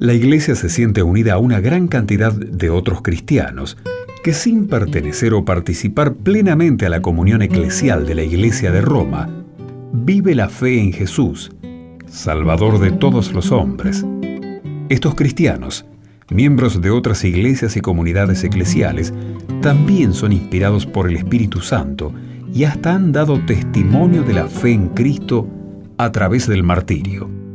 La Iglesia se siente unida a una gran cantidad de otros cristianos que, sin pertenecer o participar plenamente a la comunión eclesial de la Iglesia de Roma, vive la fe en Jesús, Salvador de todos los hombres. Estos cristianos, miembros de otras iglesias y comunidades eclesiales, también son inspirados por el Espíritu Santo y hasta han dado testimonio de la fe en Cristo a través del martirio.